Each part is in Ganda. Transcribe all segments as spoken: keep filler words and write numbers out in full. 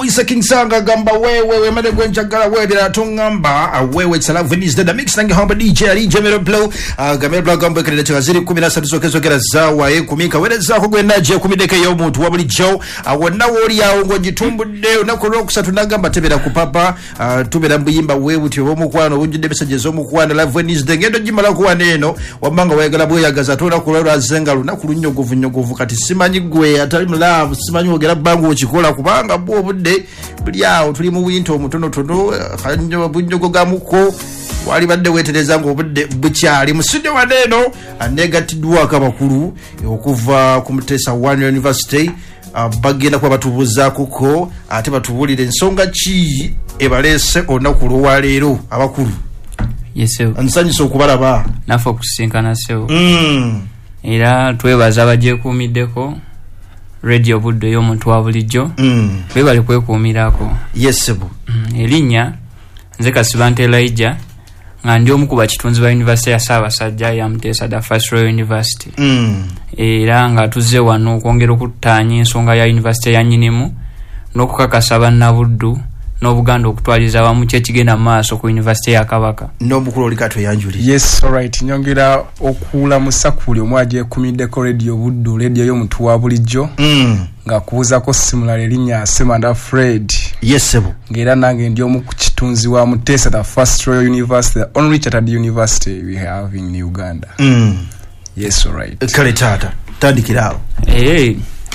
Isa King Sanga gamba wewe we made gwenjagala wewe la tongamba wewe tsala Wednesday the mix nange hamba D J ali Jamero Blow gamero Blow gamba kale cha ziri kumi na satu sokezo kera zawa e kumika wele za ko gwenaje kumideka yo muntu wabuli jo awona woli yawo ngo gitumbude nakoro kusatu nagamba tebera kupapa tubera mbuyimba wewe tiyo mukwano unjide message zo mukwano la Wednesday ngendo jimala kuwa neno wamanga wegala boya gaza tona kulora zenga lunakulunyo guvu nyogovu kati simanyi gwe atali mlove simanyi ogera bangu ochikola kubanga bo budde blyao tuli mu winto mutono tono kanyo bunyogo gamuko wali badde wetereza ngo budde bukyali musudde waneno anegatidwa kabakulu okuva ku Mutesa One University bagenda kwa batubuza kuko ate batubulire ensonga ki ebalese onakulo walero abakulu yesewo ansanyiso okubalaba nafo kusinkana sewo mm era twebaza baje kumiddeko radio budde yo muntu wa bulijjo mm bebali kwekuumirako yesebu mm. Elinya nze Kasibante Elijah nga ndi omu ku bakitunzi ba University ya Ssaabasajja ya Mutesa da First Royal University mm era nga tuzze wano okwongera okutaanya ensonga ya University ya Nyinimu n'okukakasa bannabuddu n'Obuganda okutwaliza awamu kyekigenda maaso ku University ya Kabaka n'omukulu olikato yanjuli. Yes, alright. Nyongera okula musakuli omwaje kumiddeko radio buddu radio yo muntu wa bulijjo mm nga kubuza ko simula Elinya Semanda Fred. Yes sebo ngera nange ndi omu ku kitunzi wa Mutesa the First Royal University, the only chartered university we have in Uganda. mm Yes, alright. Kale tata tandikirawo eh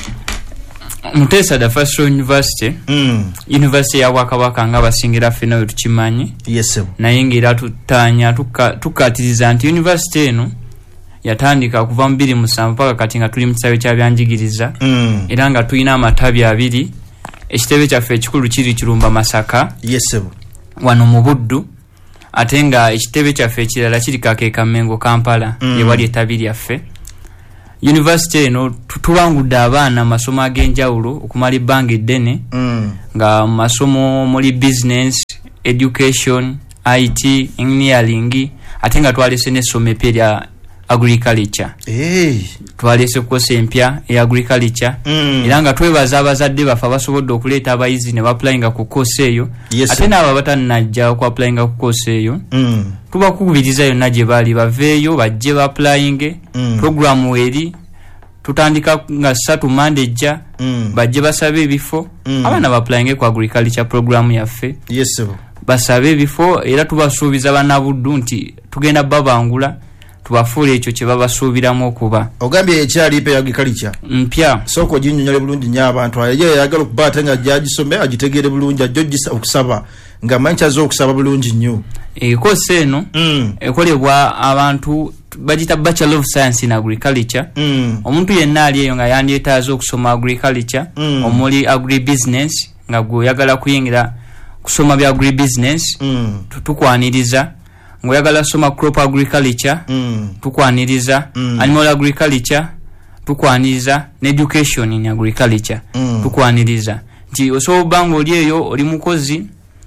Mutesa the First Royal University mm University ya Wakabaka nga basingira fena tukimanyi. Yes sebo nayingira tutanya tukatiriza nti university eno yatandika kuva mbiri musanvu paka kati nga tuli mutsawe kya byanjigiriza mm era nga tulina amatabi abiri ekitebe kyaffe ekikulu kiri Kirumba Masaka. Yes sebo wano mu Buddu ate nga ekitebe kyaffe ekirala kiri Kakekamengo Kampala mm. ewali ettabi lyaffe. University eno tutubangudde abaana masomo ag'enjawulo okumala ebbanga eddene mm nga masomo muri business, education, I T, engineering ate nga twalese n'essomo eppya lya agriculture. eh Twalese kkosa empya ya agriculture mm. era nga twebaza abazadde bafa basobodde okuleeta abayizi ne baapplyinga ku kkosa eyo. Yes, ate n'abo abatannajja okuapplyinga ku kkosa eyo mm tubakubiriza yonna gye baali baveeyo bajje baapplyinge mm. programu eri tutandika nga ssatu mandejja mm. bajje basabe ebifo mm. abaana baapplyinge ku agriculture programu yaffe. Yes sebo basabe ebifo era tubasuubiza bannabuddu nti tugenda babangula tubafuula ekyo kye babasuubiramu okuba. ogambye ekyali pe agriculture mpya soko ginyonyole bulungi nya abantu aye yagala okubata nga jagisome agitegere bulungi ajogisa okusaba nga mancha zo okusaba bulungi nnyo. ekosa eno mm ekolebwa abantu bagita Bachelor of Science in Agriculture. mm omuntu yenna ali eyo nga yandyetaaza okusoma agriculture mm. omuli agribusiness nga gwe oyagala kuyingira kusoma bya agribusiness mm tukwaniriza. Ngoyagala soma crop agriculture mm tukwaniriza. mm. Animal agriculture tukwaniriza ne education in agriculture mm. tukwaniriza. Nti osobola bango oli eyo oli mukozi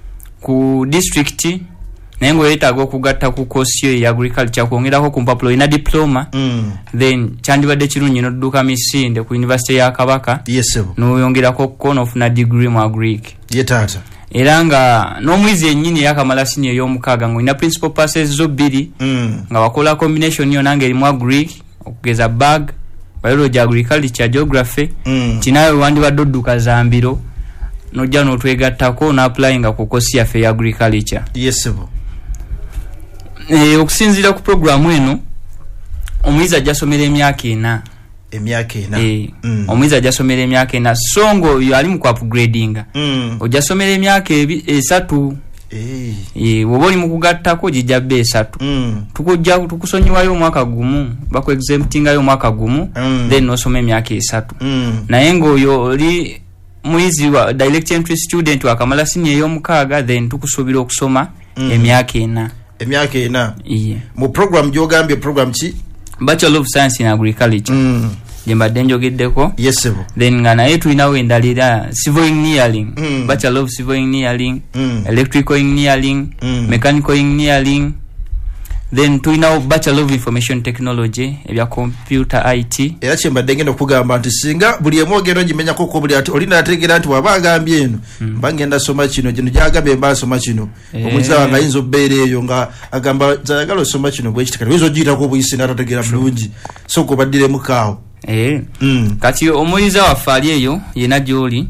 ku district naye ng'oyetaaga okugatta ku course ya agriculture kwongerako ku mpapula ina diploma mm then kyandibadde kirungi n'odduka misinde ku University ya Kabaka. Yes sebo n'oyongerako ko n'ofuna degree mu agric. ye tata era nga n'omwizi ennyini yakamala senior y'omukaaga ng'olina principal passes zo bbiri mm nga wakola combination yo nange erimu agric okugeza bag biology agriculture geography mm kinawe wandibadde odduka zambiro nojja n'otwegattako n'applyinga ku kosi yaffe ya agriculture. Yes sebo e, okusinziira ku programu eno omuyizi ajja somera emyaka ena. emyaka ena e, mm. omuyizi ajja somera emyaka ena songo oyo ali mu ku upgradinga mm ojja somera emyaka esatu. eh e, woba oli mu kugattako gijja bbe esatu. mm tukujja tukusonyiwayo omwaka gumu baku exemptingayo omwaka gumu mm. then nosoma emyaka esatu. mm naye ng'oyo oli muyizi wa direct entry student wakamala senior y'omukaaga then tukusuubira okusoma mm. emyaka ena. emyaka ena iye mu program gyogambye program ki Bachelor of Science in Agriculture mm jembadde njogeddeko. Yes sebo then nga naye tulinawo endalira civil engineering mm. Bachelor of Civil Engineering mm. electrical engineering mm. mechanical engineering then tulina Bachelor of Information Technology ebya computer I T. Era kyembadde ngenda okugamba nti singa buli emwogero ngimenya koko buli ati olina ategeera nti waba agambye eno mba ngenda soma kino gino gyagambye mba soma kino omuza wange ayinza obbeera eyo nga agamba zayagala osoma kino bwe kitikati oyinza ogiyitako obuyisi n'atategeera bulungi so kubaddiremu kaawo. Eh, mm. Kati omuyiza waffe ali eyo yena gy'oli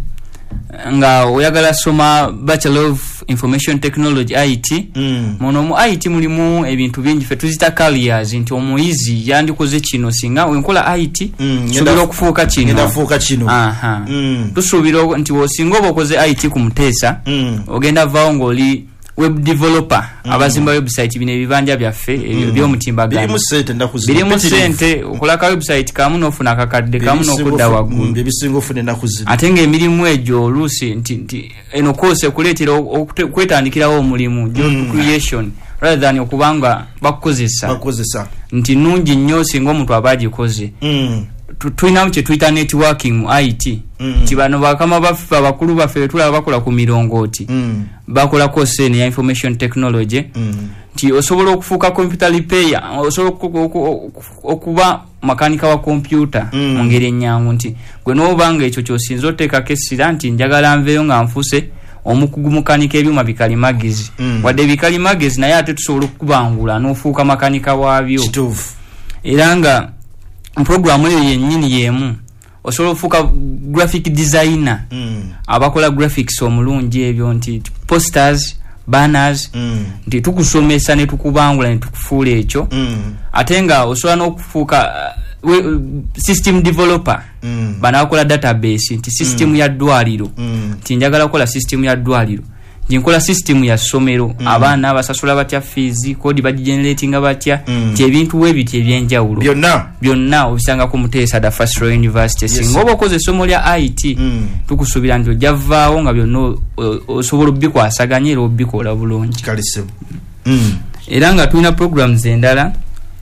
nga oyagala soma Bachelor of Information Technology I T mm. Mono mu I T mulimu ebintu bingi fe tuzita careers nti omuyizi yandikoze kino singa wenkola I T mm. subira okufuuka kino ngenda fuuka kino aha mm. tusubira nti wosinga obokoze I T ku Muteesa mm. ogenda vaawo ng'oli web developer mm. abazimba website bine bibanja byaffe mm. byo mutimbagano birimu sente ndakuzimba birimu sente okola ka website kamu nofuna kakadde kamu nokudda waggulu bibisingo ofune nakuzimba atenge emirimu egyo oluusi nti nti eno course kuleetera kwetandikirawo omulimu job mm. creation rather than okubanga bakukozesa bakukozesa nti nungi nnyo singa omuntu abagikoze mm. tulina kye tuyita networking mu I T mm. kibano bakama baffe abakulu baffe tulaba bakola ku mirongooti mm. bakola course ya information technology nti mm. osobola okufuuka computer repair osobola okuba makanika wa computer mm. mu ngeri ennyangu nti gwe n'obanga ekyo kyosinza oteekako essira nti njagala nveeyo nga nfuse omukugu mukanika ebyuma bikalimagezi mm. wadde bikalimagezi naye ate tusobola okukubangula n'ofuuka makanika waabyo kituufu era nga program eyo yennyini yemu osobola okufuuka graphic designer mm. abakola graphics omulungi ebyo nti posters banners mm. nti tukusomesa ne tukubangula ne tukufuula ekyo mm. ate nga osobola n'okufuuka uh, system developer mm. banakola database nti system mm. ya ddwaliro mm. nti njagala kukola system ya ddwaliro nkola system ya somero mm. abaana basasula batya fees code bagenerating batya mm. ti ebintu webiti ebyenjawulo byonna byonna obisanga ku Muteesa da First Royal University yes. singa obakoze somo lya I T mm. tukusubira nti ojavaawo nga byonna osobola obikwasaganya era obikola bulungi kalise mm. era nga tulina programs endala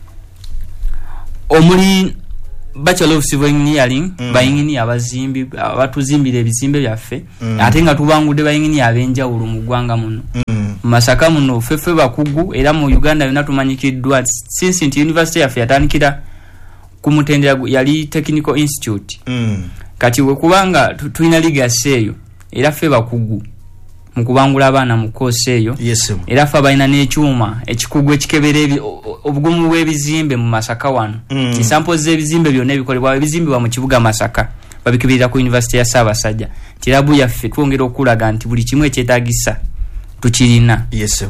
omuli Bachelor of Civil Engineering mm. bayingini abazimbi abatuzimbira ebizimbe byaffe mm. ate nga tubangudde bayingini abenjawulo mu ggwanga muno mm. Masaka muno ffeffe bakugu era mu Uganda yonna tumanyikiddwa since nti university yaffe yatandikira ku Mutendera yali Technical Institute mm. kati we kubanga tulina legacy eyo era ffe bakugu mu kubangula abaana mu course eyo yes. era ffe balina n'ekyuma ekikugu ekikebera obugumu bw'ebizimbe mu Masaka wano mm. examples z'ebizimbe byonna ebikolebwa ebizimbibwa mu kibuga Masaka babikebera ku University ya Ssaabasajja kirabu yaffe twongera okulaga nti buli kimu ekyetaagisa tukirina yes.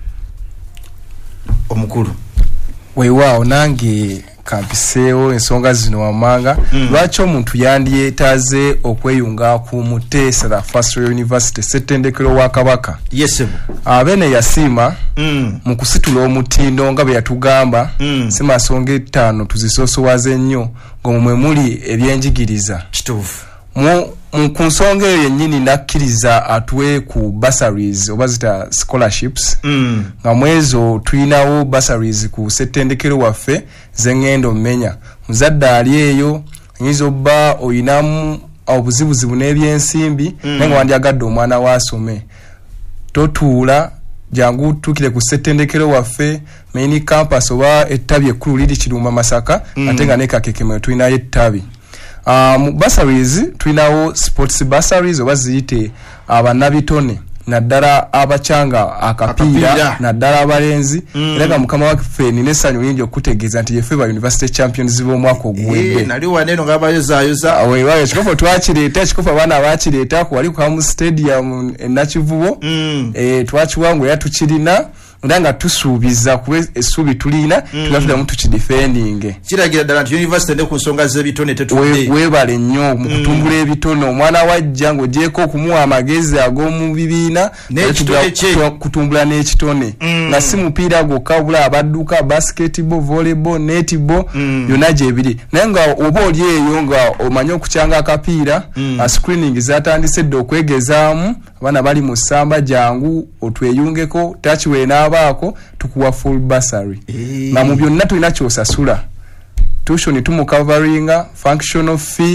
omukulu weewaawo nange kampiseewo ensonga zino wamanga mm. lwaki omuntu yandyetaaze okweyunga ku Muteesa da First Royal University ssettendekero wa Kabaka yes. abene yasiima mm. mu kusitula omutindo nga bwe yatugamba mm. simasonga ettaano tuzisoosowaze ennyo ng'omwe muli ebyenjigiriza kituufu mu ku nsonga eyo yennyini nakkiriza atwe ku bursaries oba zita scholarships mm. nga mwezo tulinawo bursaries ku ssettendekero waffe zengendo mmenya muzadde ali eyo nyinza obba oyinamu obuzibuzibu n'ebyensimbi mm. naye nga wandyagadde omwana waasome totuula jangu tukire ku ssettendekero waffe main campus oba ettabi ekkulu liri Kirumba Masaka mm. ate nga ne Kakekeme tulinayo ettabi Um, bursaries tulinawo sports bursaries oba ziyite abanabitone naddala abachanga akapiira naddala abalenzi mm. era mukama waffe nine essanyu lingi okutegeeza nti yeffe ba university champions b'omwaka oguwedde eh nali waneeno nga bayozayoza awe bayo ekikopo twakireeta ekikopo abaana bakireeta ku wali ku stadium e Nakivubo mm. eh twakiwangu era tukirina ndanga tusuubiza kuba essuubi tulina mm. tugatuddamu tukidefending kiragira ddala nti university ne ku nsonga z'ebitone tetudde weebale nnyo mu kutumbula mm. ebitone omwana wajja ng'ogyeko okumuwa amagezi ag'omu bibiina kutumbula n'ekitone mm. nga si mupiira gwokka wabula abadduka basketball volleyball netball mm. yonna gyebiri naye nga oba oli eyo nga omanye okukyanga akapiira mm. a screening zatandise dde okwegezaamu abaana bali mu ssamba jangu otweyungeko takiweena abaako tukuwa full bursary hey. Na mu byonna tulina kyosasula tuition tumu coveringa functional fee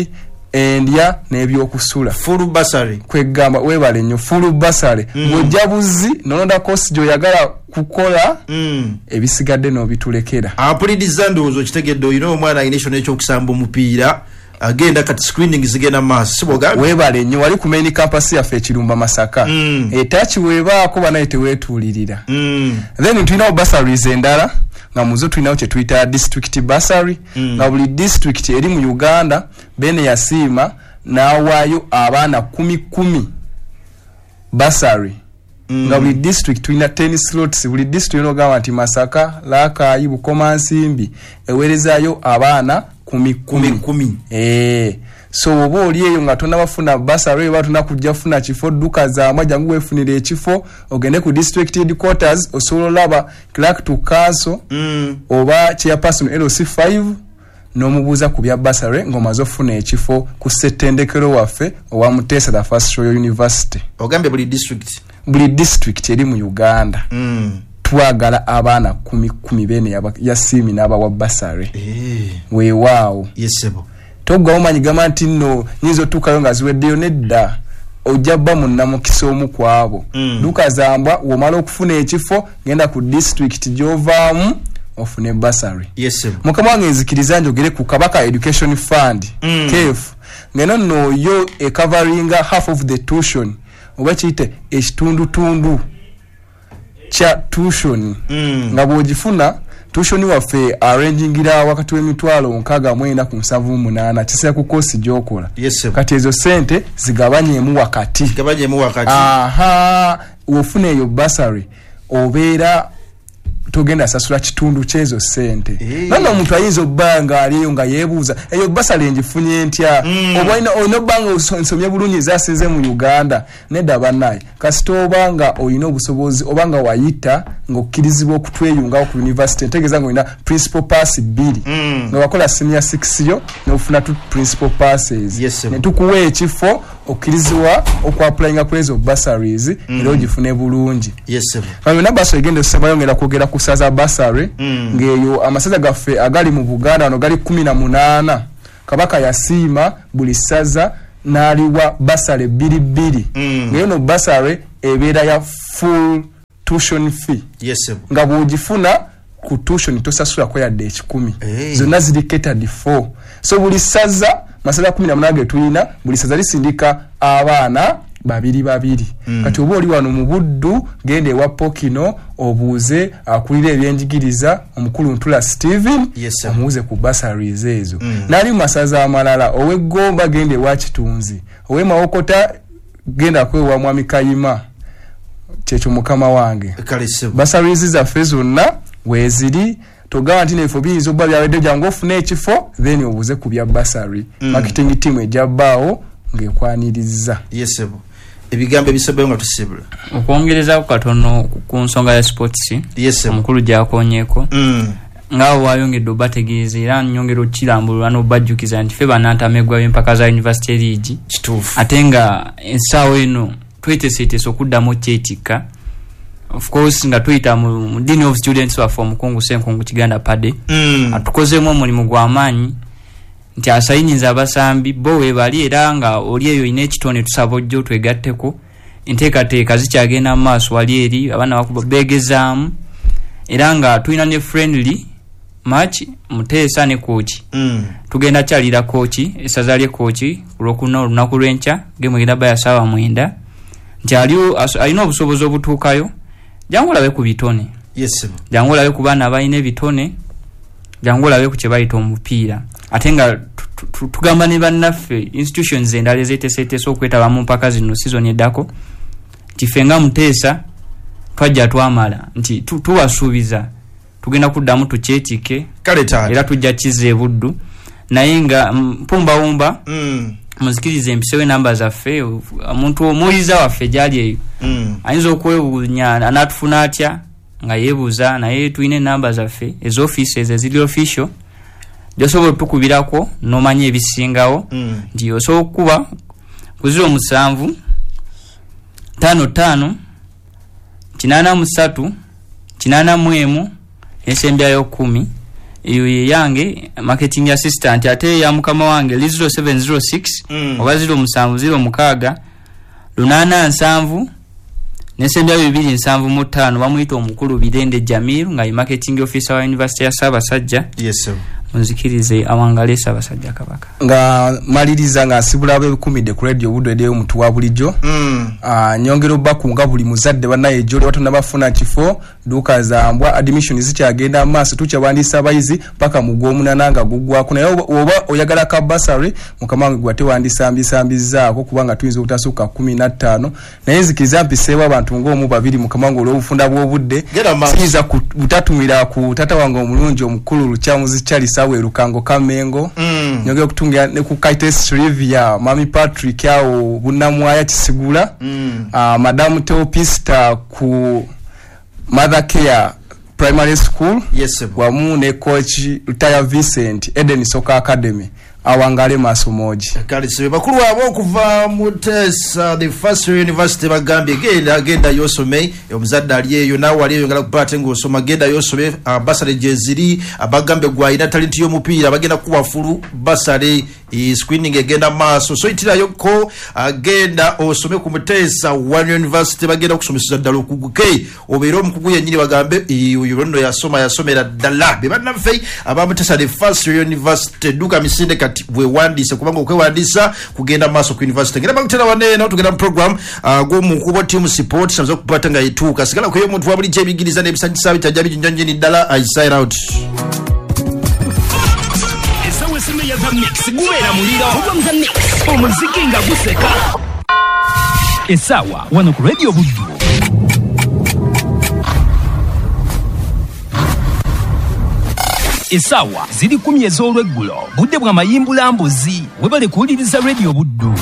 endya n'ebyokusula full bursary kwegamba webale nnyo full bursary ng'ojja buzi nononda course gy'oyagala kukola mm. ebisigadde n'obitulekera apulidiza ndowooza kitegedde olina omwana alina ekyo n'ekyokusamba omupiira agenda kati screening zigenda maaso siboga webale nnyo wali ku main campus yaffe ekirumba Masaka mm. etachi webaako banaye teweetuulirira mm. then tulinawo bursaries endala nga muzo tulinawo kye tuyita district bursary mm. nga buli district eri mu Uganda bene yasiima n'awaayo abaana kumi kumi bursary mm. nga buli district tulina ten slots buli district onogamba nti Masaka Lakayi Bukoma Nsimbi ewerezaayo abaana kumi kumi kumi eh so obo oli eyo nga tonna bafuna bursary oba tonna kujja funa kifo duka za majangu wefunire ekifo ogende ku district headquarters osolo laba clerk to council mm. oba chairperson L C five n'omubuuza ku bya bursary ng'omaze ofuna ekifo ku ssettendekero waffe owa Muteesa the First Royal University ogambe buli district buli district eri mu Uganda mm. twagala abaana kumi kumi bene ya siimi n'abawa bursary eh weewaawo yesebo togwa omanyi gama nti nno nizo tukayo nga ziweddeyo nedda ojja bba munnamukisa omu kwabo mm. lukazambwa womala okufuna ekifo genda ku district gy'ovaamu ofune bursary yesebo mukama wange nzikiriza njogere ku Kabaka Education Fund mm. K E F ngeno nno yo e covering half of the tuition oba kiyite ekitundutundu kya tuition mm. nga bw'ogifuna tuition waffe arrangingira wakati w'emitwalo nkaaga mwenda ku nsavu munaana kisera ku kosi gy'okola yesebo kati ezo sente zigabanyeemu wakati zigabanyeemu wakati aha ofuna eyo bursary obeera togenda sasula kitundu kyezo sente hey. Nano omuntu ayinza obbanga aliyo nga yeebuuza eyo bursary ngifunye ntya mm. oba olina olina obbanga nsomye bulungi ezasinze mu Uganda nedda bannaye kasita obanga olina obusobozi obanga wayita ng'okkirizibwa okutweyungawo ku university ntegeeza nga olina principal pass bbiri mm. nga wakola senior six yo n'ofuna tu principal passes yes, ne tukuwa ekifo okkirizibwa okwapulayinga ku ezo bursaries mm. era ogifune bulungi yesebo kanyona bursary egenda okusabayongera kwogera ku saza bursary mm. ng'eyo amasaza gaffe agali mu Buganda ano gali kumi na munaana Kabaka yasiima buli saza n'aliwa bursary bbiri bbiri mm. ng'eyo no bursary ebeera ya full tuition fee yesebo nga bw'ogifuna ku tuition tosasula ko yadde ekikumi hey. zonna ziri catered for so buli saza masaza kumi na munaana ge tulina buli saza lisindika abaana babiri babiri mm. kati oba oli wano mu Buddu genda ewa Pokino obuuze akulira ebyenjigiriza omukulu Ntula Steven yes, omuuze ku bursaries ezo mm. nali masaza amalala owe Gomba genda ewa Kitunzi owe Mawokota genda kwewa Mwami Kayima kyekyo mukama wange bursaries zaffe zonna weeziri togamba nti n'ebifo biyinza obba byawedde jangu ofune ekifo then obuuze ku bya bursary mm. marketing team ejjabbaawo ng'ekwaniriza yesebo ebigambo ebisobeyo nga tusibula okwongereza katono ku nsonga ya sports yesebo omukulu gyakonyeeko mm. ngaawo wayongedde obategeeza era nyongera okirambulula n'obajjukiza nti ffe banantamegwa b'empaka za university league kituufu ate nga ensaawa eno tweteeseteese okuddamu kyetikka of course nga tuyita mu dean of students waffe omukungu Ssenkungu Kiganda Pade mm. atukozeemu omulimu gw'amaanyi nti asayinyiza abasambi bo weebali era nga oli eyo ina ekitone tusaba ojjo twegatteko enteekateeka zikyagenda mu maaso wali eri abaana bakuba beegezaamu era nga tulina ne friendly match Muteesa ne kooki mm. tugenda kyalira kooki essaza lye kooki kulwokuna olunaku lw'enkya gemu egenda baya ssaawa mwenda nti alina obusobozi obutuukayo jangu olabe ku bitone yes jangu olabe ku baana abalina ebitone jangu olabe ku kye bayita omupiira ate nga tugamba ne bannaffe institutions endala ezeeteeseteese okwetaba mu mpaka zino season eddako nti ffe nga Muteesa twajja twamala nti tubasuubiza tugenda kuddamu tukyetike era tujja kiza e Buddu naye nga mpumbawumba mm. muzikirize empisewo enamba zaffe omuntu omuwuliza waffe gyali eyo mm. ayinza okwebuunya anaatufuna atya nga yeebuuza naye tulina enamba zaffe ez'offices eziri official gyosobola otukubirako n'omanya ebisingawo mm. nti osobola okukuba ku ziro musanvu tano tano kinaana musatu kinaana mu emu ensembyayo kumi iyo ye yange marketing assistant ate ya mukama wange zero seven zero six mm. oba zero musanvu zero mukaaga lunana nsanvu nesenda bibiri nsanvu mu ttaano bamuyita omukulu Birende Jamiru nga ye marketing officer wa University ya Ssaabasajja. Yes sir. Munzikirize awangale Ssaabasajja Kabaka nga maliriza nga asibula abekumidde ku radio budde edeyo mutu wa bulijjo mm. uh, nyongero bakunga buli muzadde banaye joli watona bafuna kifo duka zambwa admission zikyagenda maaso tukyabandisa abayizi paka mugwomunana nga gugwako naye oba oyagala ka basari mukamange gwate wandisa mbisambizaako kubanga tuyinza okutasuka kumi na ttaano naye nzikiriza mpiseewo abantu ng'omu babiri mukamange olw'obufunda bw'obudde siza butatumira ku tata wange omulungi omukulu Lukyamuzi Charles awe Lukango Kamengo mm. nyongera okutungira ne ku Kaites Trivia Mami Patrick yao bunamwaya Kisigula mm. uh, Madam Teopista ku Mother Care Primary School. Yes sir. Wamu ne coach Rutaya Vincent Eden Soccer Academy awangale masomoji kalisibe bakulu abo okuva mu Tesa the first university bagambye genda genda yosome omuzadde ali eyo nawe ali yongala kupata ngo osoma genda yosome basale jeziri abagambe gwaina talent yo mupiira bagenda kuwa fulu basale e screening egenda maso so itira yoko agenda osome ku Mutesa one university bagenda kusomesa ddala okuguke obero omukugu yenyini bagambe uyondo yasoma yasomera ddala be banafei aba Mutesa the first university duka misinde bwe wandise kubanga okwewandisa kugenda maso ku university ngera bakutera wane no tugenda mu program uh, go mu kubo team support sanzo kupata nga ituka sigala ko yomuntu wabuli chebigiriza ne bisanyisa bitajabi njanje ni dala I sign out esawe sime ya mix guwera mulira kuba mza mix omuziki nga guseka esawa wano ku radio buddu esawa ziri kumi ez'olweggulo budde bwa mayimbula mbuzi webale kuwuliriza radio buddu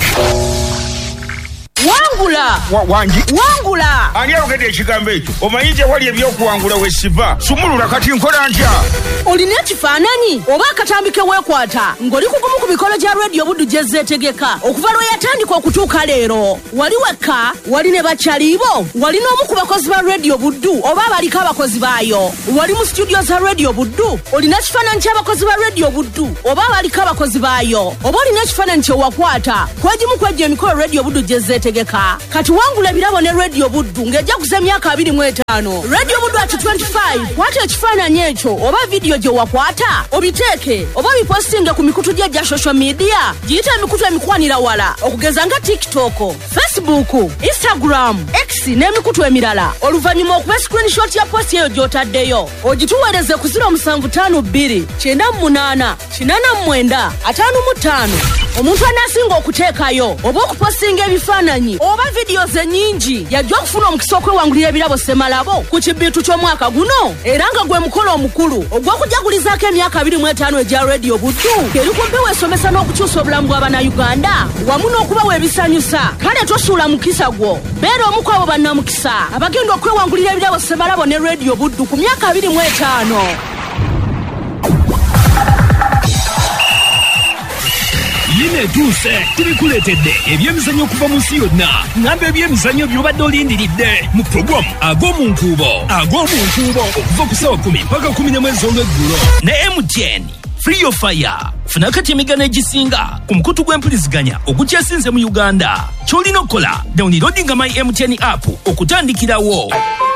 wangula wangi wangula ani ayogedde ekigambo ekyo omanyi wali ebyokuwangula wesiva sumulula kati nkola ntya olina ekifaananyi oba akatambike weekwata ng'oli kugumu ku mikolo gya radio buddu gye zeetegeka okuva lwe yatandika okutuuka leero wali wekka wali ne bakyaliibo wali n'omu ku bakozi ba radio buddu oba abaliko abakozi baayo wali mu studio za radio buddu olina ekifaananyi ky'abakozi ba radio buddu oba abaliko abakozi baayo oba olina ekifaananyi kyewakwata kwegimu kwejja emikolo radio buddu gye zeetegeka kati wangula ebirabo ne radio buddu ng'ejja kuza emyaka abiri mu etaano radio buddu ati twenty-five kwata ekifaananyi ekyo oba vidiyo gye wakwata obiteeke oba bipostinge ku mikutu gye gya social media giyita emikutu emikwanira wala okugeza nga TikTok, Facebook, Instagram, X n'emikutu emirala oluvannyuma okuba screenshot ya post eyo gy'otaddeyo ogituweereze ku zero seven five two nine eight kinana mwenda ataano mu ttaano omuntu anaasinga okuteekayo oba okupostinga ebifaananyi oba videos ennyingi yajja okufuna omukisa okwewangulira ebirabo Semalabo ku kibiitu ky'omwaka guno era nga gwe mukolo omukulu ogw'okujagulizaako emyaka abiri mu etaano egya radio buddu eri kumpi weesomesa n'okukyusa obulamu bw'abannayuganda wamu n'okubawa ebisanyusa kale tosuula mukisa gwo beera omu ku abo bannamukisa abagenda okwewangulira ebirabo Semalabo ne radio buddu ku myaka abiri mu etaano yine tuse tubikuletedde ebyemizannyo okuva mu nsi yonna ngamba ebyemizannyo by'obadde olindiridde mu program ag'omunkuubo ag'omunkuubo okuva ku ssaawa kumi mpaka kumi n'emu ez'olweggulo ne M T N Free Your Fire funa kati emigano egisinga ku mukutu gw'empuliziganya ogukyasinze mu Uganda ky'olina okukola downloadinga my M T N app okutandikirawo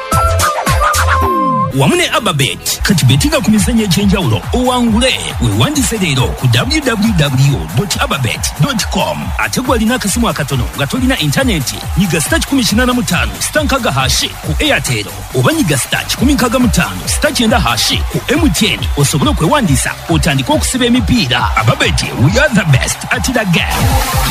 wamu ne Ababet kati betinga ku mizannyo egy'enjawulo owangule weewandise leero ku w w w dot ababet dot com ate gwalina akasimu akatono nga tolina intaneti nyiga star kikumi kinaana mu ttaano star nkaaga hashi ku Airtel oba nyiga star kikumi nkaaga mu ttaano star kyenda hashi ku M T N osobole okwewandiisa otandike okusiba emipiira. Ababet, we are the best at the game.